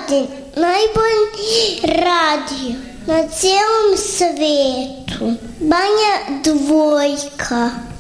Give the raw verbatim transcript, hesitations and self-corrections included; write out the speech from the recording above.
radi najbolji radio na cijelom svetu. Banja Dvojka.